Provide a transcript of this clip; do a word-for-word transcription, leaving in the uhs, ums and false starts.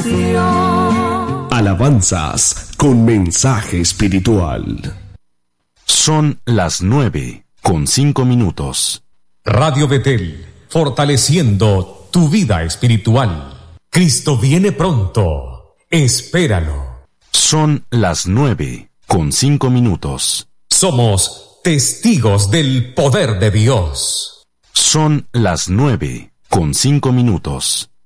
adoración. Alabanzas con mensaje espiritual. Son las nueve con cinco minutos. Radio Betel, fortaleciendo tu vida espiritual. Cristo viene pronto. Espéralo. Son las nueve con cinco minutos. Somos testigos del poder de Dios. Son las nueve con cinco minutos.